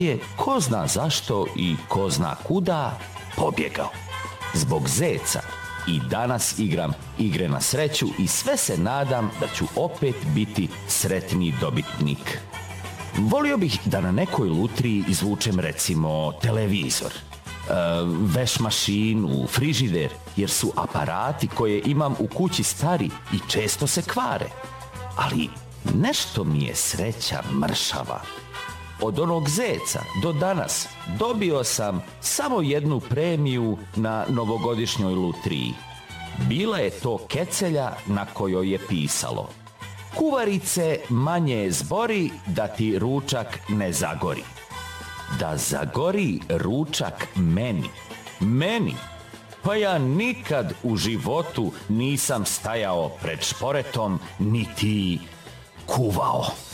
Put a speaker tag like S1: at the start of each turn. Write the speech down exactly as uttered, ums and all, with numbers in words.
S1: je, ko zna zašto i ko zna kuda, pobjegao. Zbog zeca i danas igram igre na sreću i sve se nadam da ću opet biti sretni dobitnik. Volio bih da na nekoj lutriji izvučem recimo televizor, veš mašinu, frižider, jer su aparati koje imam u kući stari i često se kvare. Ali nešto mi je sreća mršava. Od onog zeca do danas dobio sam samo jednu premiju na novogodišnjoj lutriji. Bila je to kecelja na kojoj je pisalo: kuvarice manje zbori da ti ručak ne zagori. Da zagori ručak meni. Meni? Pa ja nikad u životu nisam stajao pred šporetom niti kuvao.